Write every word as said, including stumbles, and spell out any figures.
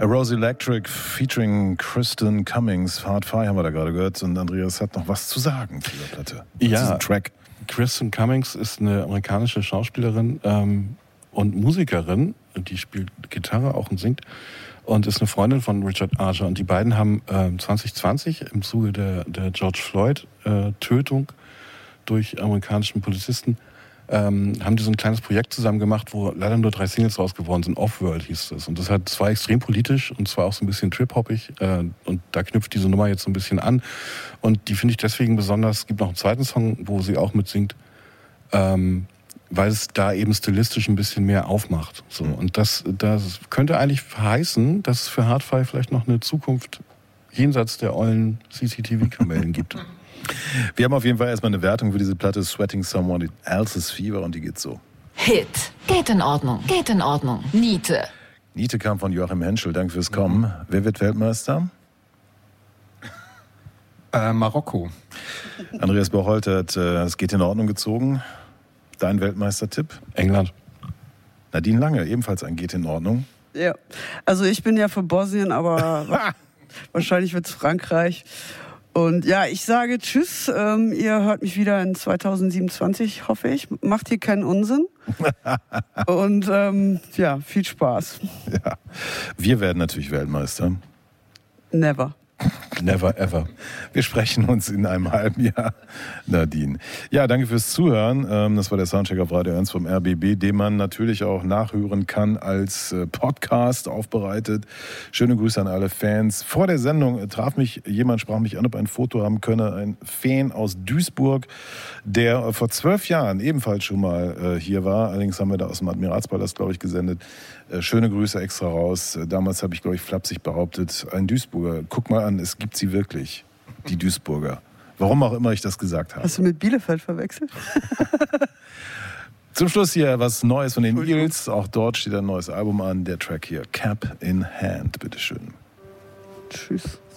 A Rose Electric featuring Kristen Cummings. Hard Fi haben wir da gerade gehört. Und Andreas hat noch was zu sagen zu dieser Platte. Ja, Track. Kristen Cummings ist eine amerikanische Schauspielerin ähm, und Musikerin. Die spielt Gitarre auch und singt. Und ist eine Freundin von Richard Archer. Und die beiden haben äh, zwanzig zwanzig im Zuge der, der George Floyd-Tötung äh, durch amerikanischen Polizisten Ähm, haben die so ein kleines Projekt zusammen gemacht, wo leider nur drei Singles raus geworden sind. Off-World hieß es. Und das hat, das war extrem politisch und zwar auch so ein bisschen trip-hoppig. Äh, und da knüpft diese Nummer jetzt so ein bisschen an. Und die finde ich deswegen besonders. Es gibt noch einen zweiten Song, wo sie auch mitsingt, ähm, weil es da eben stilistisch ein bisschen mehr aufmacht. So. Und das, das könnte eigentlich heißen, dass es für Hard Fi vielleicht noch eine Zukunft jenseits der ollen C C T V-Kamellen gibt. Wir haben auf jeden Fall erstmal eine Wertung für diese Platte Sweating Someone Else's Fever und die geht so. Hit. Geht in Ordnung. Geht in Ordnung. Niete. Niete kam von Joachim Henschel. Danke fürs Kommen. Mhm. Wer wird Weltmeister? Äh, Marokko. Andreas Bocholt hat äh, es geht in Ordnung gezogen. Dein Weltmeistertipp? England. Nadine Lange, ebenfalls ein geht in Ordnung. Ja, also ich bin ja für Bosnien, aber wahrscheinlich wird es Frankreich. Und ja, ich sage tschüss. Ähm, ihr hört mich wieder in zwanzig siebenundzwanzig, hoffe ich. Macht hier keinen Unsinn. Und ähm, ja, viel Spaß. Ja, wir werden natürlich Weltmeister. Never. Never ever. Wir sprechen uns in einem halben Jahr, Nadine. Ja, danke fürs Zuhören. Das war der Soundcheck auf Radio eins vom R B B, den man natürlich auch nachhören kann als Podcast aufbereitet. Schöne Grüße an alle Fans. Vor der Sendung traf mich jemand, sprach mich an, ob ein Foto haben könne. Ein Fan aus Duisburg, der vor zwölf Jahren ebenfalls schon mal hier war. Allerdings haben wir da aus dem Admiralspalast, glaube ich, gesendet. Schöne Grüße extra raus. Damals habe ich, glaube ich, flapsig behauptet, ein Duisburger. Guck mal an, es gibt sie wirklich, die Duisburger. Warum auch immer ich das gesagt habe. Hast du mit Bielefeld verwechselt? Zum Schluss hier was Neues von den Eagles. Auch dort steht ein neues Album an. Der Track hier, Cap in Hand. Bitteschön. Tschüss.